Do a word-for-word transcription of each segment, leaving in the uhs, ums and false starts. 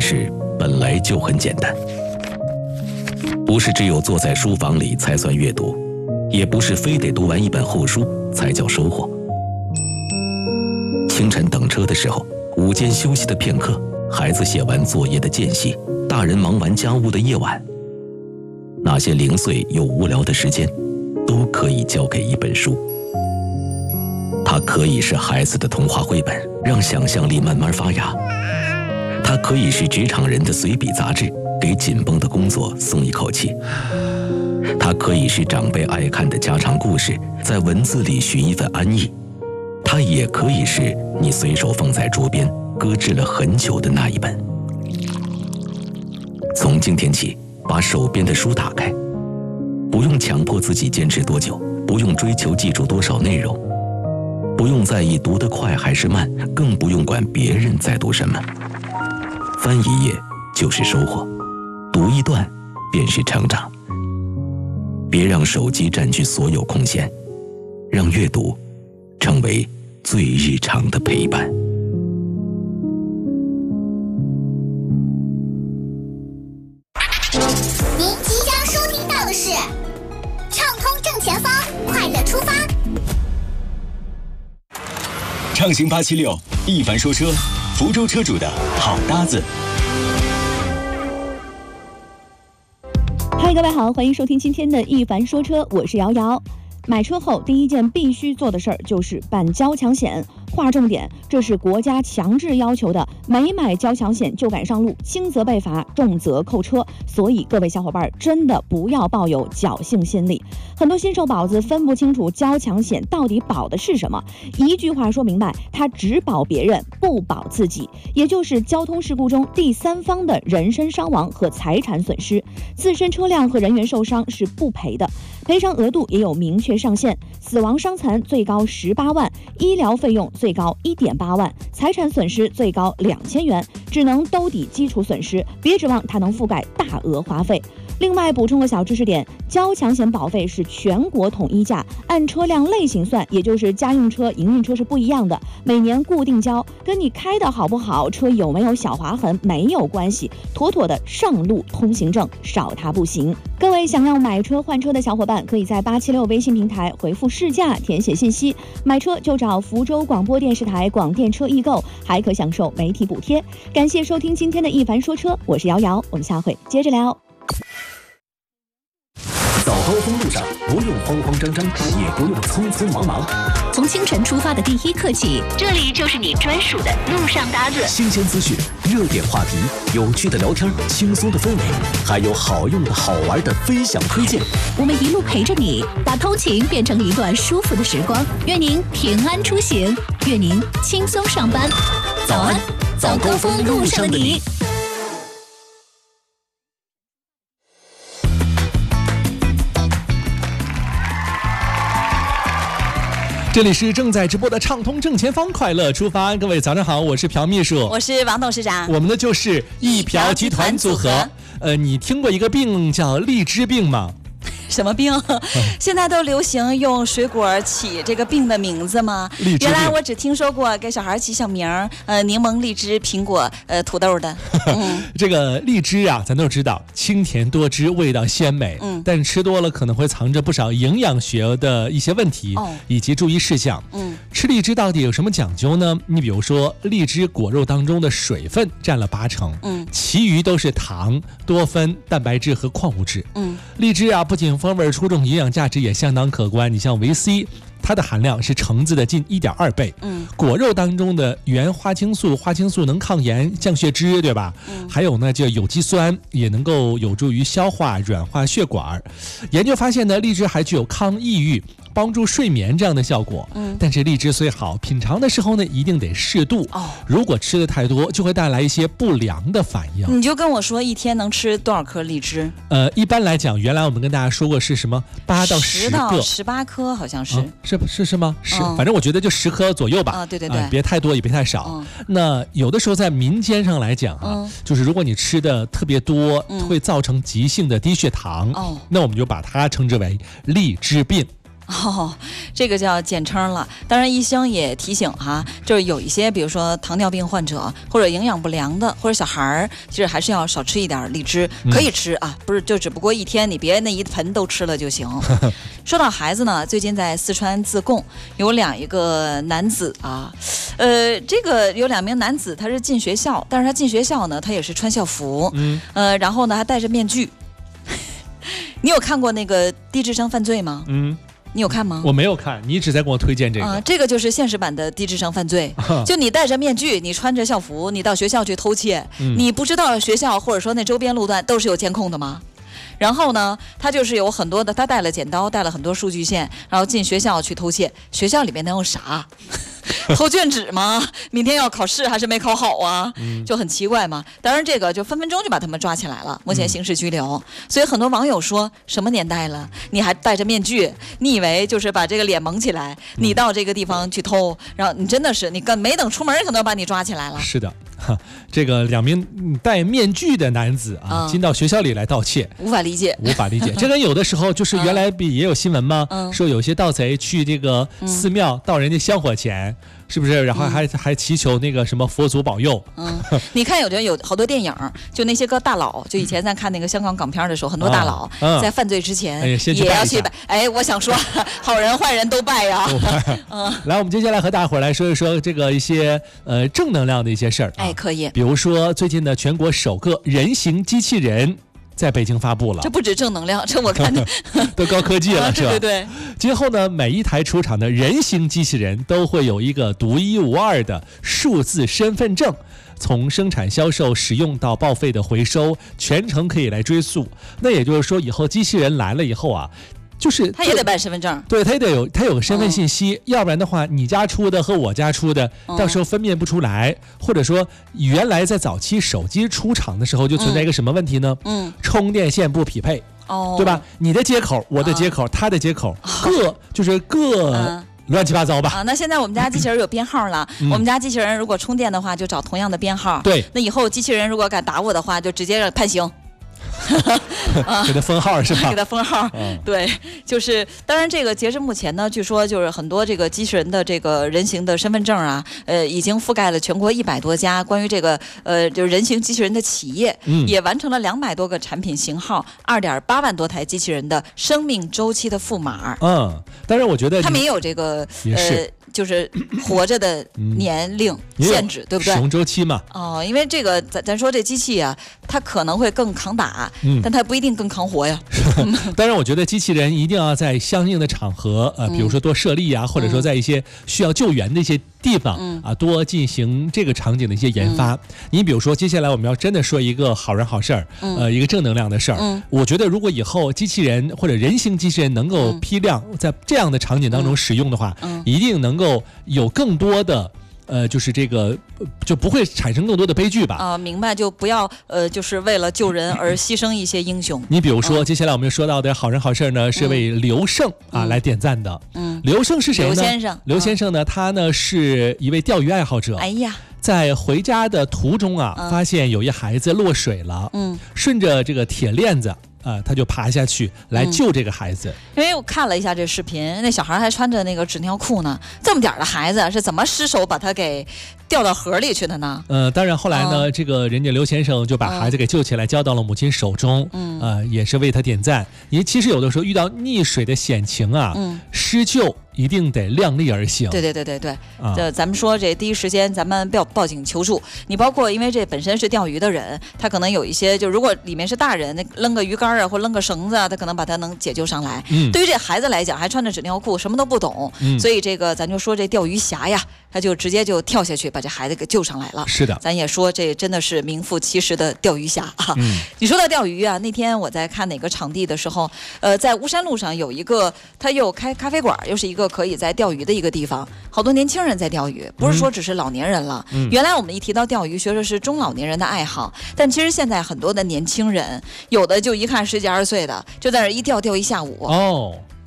事本来就很简单，不是只有坐在书房里才算阅读，也不是非得读完一本厚书才叫收获。清晨等车的时候，午间休息的片刻，孩子写完作业的间隙，大人忙完家务的夜晚，那些零碎又无聊的时间，都可以交给一本书。它可以是孩子的童话绘本，让想象力慢慢发芽；它可以是职场人的随笔杂志，给紧绷的工作松一口气；它可以是长辈爱看的家常故事，在文字里寻一份安逸；它也可以是你随手放在桌边搁置了很久的那一本。从今天起，把手边的书打开，不用强迫自己坚持多久，不用追求记住多少内容，不用在意读得快还是慢，更不用管别人在读什么。翻一页就是收获，读一段便是成长。别让手机占据所有空闲，让阅读成为最日常的陪伴。 您即将收听到的是畅通正前方，快乐出发。 畅行八七六，一凡说车，福州车主的好搭子。 嗨，各位好，欢迎收听今天的一凡说车，我是瑶瑶。买车后第一件必须做的事儿就是办交强险。划重点，这是国家强制要求的，没买交强险就敢上路，轻则被罚，重则扣车。所以各位小伙伴真的不要抱有侥幸心理。很多新手宝子分不清楚交强险到底保的是什么，一句话说明白，它只保别人，不保自己，也就是交通事故中第三方的人身伤亡和财产损失，自身车辆和人员受伤是不赔的，赔偿额度也有明确上限，死亡伤残最高十八万，医疗费用最高一点八万，财产损失最高两千元，只能兜底基础损失，别指望它能覆盖大额花费。另外补充个小知识点，交强险保费是全国统一价，按车辆类型算，也就是家用车、营运车是不一样的，每年固定交，跟你开的好不好，车有没有小划痕没有关系，妥妥的上路通行证，少它不行。各位想要买车换车的小伙伴，可以在八七六微信平台回复试驾填写信息，买车就找福州广播电视台广电车易购，还可享受媒体补贴。感谢收听今天的一凡说车，我是瑶瑶，我们下回接着聊。 早高峰路上不用慌慌张张，也不用匆匆忙忙， 从清晨出发的第一刻起，这里就是你专属的路上搭子。 新鲜资讯、热点话题、有趣的聊天、轻松的氛围，还有好用的好玩的分享推荐。 我们一路陪着你，把通勤变成一段舒服的时光。愿您平安出行，愿您轻松上班。早安，早高峰路上的你。 这里是正在直播的畅通正前方，快乐出发。各位早上好，我是朴秘书， 我是王董事长， 我们的就是一朴集团组合。呃，你听过一个病叫荔枝病吗？ 什么病？现在都流行用水果起这个病的名字吗？原来我只听说过给小孩起小名，呃，柠檬、荔枝、苹果、呃，土豆的。嗯、 这个荔枝啊，咱都知道清甜多汁，味道鲜美。嗯，但是吃多了可能会藏着不少营养学的一些问题，哦、以及注意事项。嗯，吃荔枝到底有什么讲究呢？你比如说，荔枝果肉当中的水分占了八成，嗯，其余都是糖、多酚、蛋白质和矿物质。嗯，荔枝啊，不仅风味出众，营养价值也相当可观。你像维 C， 它的含量是橙子的近 一点二倍。嗯，果肉当中的原花青素，花青素能抗炎、降血脂，对吧？嗯，还有呢，就有机酸也能够有助于消化、软化血管。研究发现呢，荔枝还具有抗抑郁、帮助睡眠这样的效果。嗯，但是荔枝虽好，品尝的时候呢，一定得适度。哦，如果吃的太多，就会带来一些不良的反应。 你就跟我说，一天能吃多少颗荔枝？ 呃，一般来讲，原来我们跟大家说过是什么八到十个，十到十八颗，好像是。 啊、是是是吗？是、嗯，反正我觉得就十颗左右吧。 啊，对对对， 呃、别太多也别太少。嗯、那有的时候在民间上来讲啊，嗯、就是如果你吃的特别多，嗯、会造成急性的低血糖。哦，那我们就把它称之为荔枝病。 哦，这个叫简称了。当然，医生也提醒哈，就是有一些，比如说糖尿病患者或者营养不良的，或者小孩儿，其实还是要少吃一点荔枝，可以吃啊，不是就只不过一天你别那一盆都吃了就行。说到孩子呢，最近在四川自贡有两一个男子啊，呃，这个有两名男子，他是进学校，但是他进学校呢，他也是穿校服，嗯，呃，然后呢还戴着面具。你有看过那个低智商犯罪吗？嗯。你有看吗？ 我没有看，你一直在给我推荐这个。 啊，这个就是现实版的低智商犯罪。就你戴着面具，你穿着校服，你到学校去偷窃，嗯、你不知道学校或者说那周边路段都是有监控的吗？然后呢，他就是有很多的，他带了剪刀，带了很多数据线，然后进学校去偷窃。学校里面能有啥？偷卷纸吗？明天要考试还是没考好啊？嗯、就很奇怪嘛。当然，这个就分分钟就把他们抓起来了，目前刑事拘留。嗯、所以很多网友说，什么年代了，你还戴着面具？你以为就是把这个脸蒙起来，你到这个地方去偷，然后你真的是你跟没等出门，可能把你抓起来了。 是的。这个两名戴面具的男子啊，嗯、进到学校里来盗窃， 无法理解， 无法理解。这跟有的时候就是原来比也有新闻嘛，嗯、说有些盗贼去这个寺庙盗人家香火钱。嗯是不是？然后还、嗯、还祈求那个什么佛祖保佑。 嗯，你看有的有好多电影，就那些个大佬，就以前咱看那个香港港片的时候，很多大佬、啊、在犯罪之前、 哎、 也要去拜。哎，我想说，好人坏人都拜呀。 嗯，来，我们接下来和大伙儿来说一说这个一些呃正能量的一些事儿、啊。 哎，可以。 比如说最近的全国首个人形机器人。在北京发布了， 这不止正能量，这我看都高科技了，是吧？ 对对对。 今后呢，每一台出厂的人形机器人都会有一个独一无二的数字身份证，从生产、销售、使用到报废的回收，全程可以来追溯。那也就是说，以后机器人来了以后啊。就是他也得办身份证， 对他也得有他有个身份信息，嗯、要不然的话，你家出的和我家出的，嗯、到时候分辨不出来，或者说原来在早期手机出厂的时候就存在一个什么问题呢？嗯，充电线不匹配，哦，对吧？你的接口，我的接口，哦、他的接口，各就是各。嗯乱七八糟吧啊！那现在我们家机器人有编号了，嗯、我们家机器人如果充电的话，就找同样的编号。 对， 那以后机器人如果敢打我的话，就直接判刑。 给他封号是吧？ 给他封号，嗯、对，就是当然这个截至目前呢，据说就是很多这个机器人的这个人形的身份证啊，呃，已经覆盖了全国一百多家关于这个呃就是人形机器人的企业，嗯、也完成了两百多个产品型号，二点八万多台机器人的生命周期的赋码。 嗯，当然我觉得他们也有这个呃。就是活着的年龄限制，嗯、对不对？ 使用周期嘛。 哦，因为这个咱咱说这机器啊，它可能会更抗打，嗯、但它不一定更抗活呀。 当然，我觉得机器人一定要在相应的场合，呃，比如说多设立啊，嗯、或者说在一些需要救援的一些地方、嗯、啊，多进行这个场景的一些研发。嗯、你比如说，接下来我们要真的说一个好人好事儿，嗯、呃，一个正能量的事儿。嗯、我觉得如果以后机器人或者人形机器人能够批量在这样的场景当中使用的话，嗯、一定能够。有更多的，呃，就是这个就不会产生更多的悲剧吧？ 啊、呃，明白，就不要呃，就是为了救人而牺牲一些英雄。 你比如说，嗯、接下来我们说到的好人好事呢，是为刘胜、嗯、啊来点赞的。嗯，刘胜是谁呢？ 刘先生。 刘先生呢，嗯、他呢是一位钓鱼爱好者。 哎呀。 在回家的途中啊，嗯、发现有一孩子落水了。嗯，顺着这个铁链子。啊，他就爬下去来救这个孩子、 嗯。因为我看了一下这视频，那小孩还穿着那个纸尿裤呢，这么点的孩子是怎么失手把他给掉到河里去的呢？ 呃，当然后来呢，嗯、这个人家刘先生就把孩子给救起来，交到了母亲手中。嗯，呃，也是为他点赞。因为其实有的时候遇到溺水的险情啊，嗯、施救。一定得量力而行。 对对对对对，这、啊、咱们说这第一时间咱们报报警求助。你包括因为这本身是钓鱼的人，他可能有一些就如果里面是大人，那扔个鱼竿啊或扔个绳子啊，他可能把他能解救上来。嗯，对于这孩子来讲，还穿着纸尿裤，什么都不懂，嗯、所以这个咱就说这钓鱼侠呀，他就直接就跳下去把这孩子给救上来了。 是的， 咱也说这真的是名副其实的钓鱼侠啊。嗯，你说到钓鱼啊，那天我在看哪个场地的时候，呃，在巫山路上有一个，他又开咖啡馆，又是一个可以在钓鱼的一个地方，好多年轻人在钓鱼，不是说只是老年人了。嗯、原来我们一提到钓鱼，学的是中老年人的爱好，但其实现在很多的年轻人，有的就一看十几二十岁的，就在那一钓钓一下午。 哦。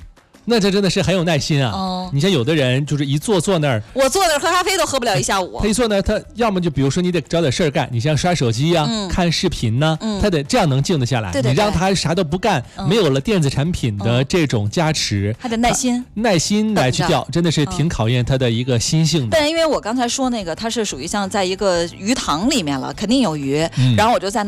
那这真的是很有耐心啊。 哦， 你像有的人就是一坐坐那儿， 我坐那儿喝咖啡都喝不了一下午。 他一坐那儿，他要么就比如说你得找点事儿干，你像刷手机呀、啊嗯、看视频呢、啊，嗯、他得这样能静得下来。 对对对， 你让他啥都不干、嗯，没有了电子产品的这种加持， 还得耐心， 耐心来去钓，真的是挺考验他的一个心性的。 但因为我刚才说那个，他是属于像在一个鱼塘里面了，肯定有鱼，嗯、然后我就在那。